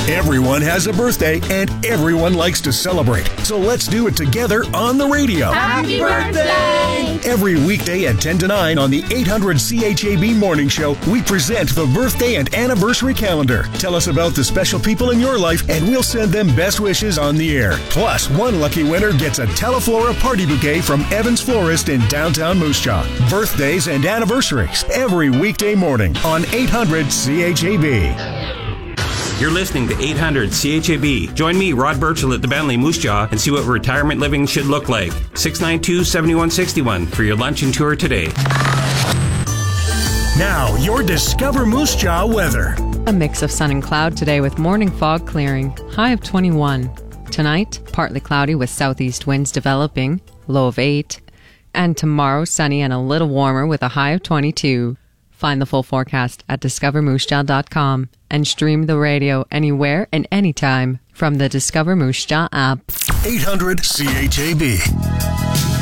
Everyone has a birthday and everyone likes to celebrate. So let's do it together on the radio. Happy birthday! Every weekday at 10 to 9 on the 800 CHAB Morning Show, we present the birthday and anniversary calendar. Tell us about the special people in your life and we'll send them best wishes on the air. Plus, one lucky winner gets a Teleflora party bouquet from Evans Florist in downtown Moose Jaw. Birthdays and anniversaries every weekday morning on 800 CHAB. You're listening to 800 CHAB. Join me, Rod Burchell, at the Bentley Moose Jaw and see what retirement living should look like. 692-7161 for your lunch and tour today. Now, your Discover Moose Jaw weather. A mix of sun and cloud today with morning fog clearing. High of 21. Tonight, partly cloudy with southeast winds developing. Low of 8. And tomorrow, sunny and a little warmer with a high of 22. Find the full forecast at discovermoosejaw.com and stream the radio anywhere and anytime from the Discover Moose Jaw app. 800 CHAB.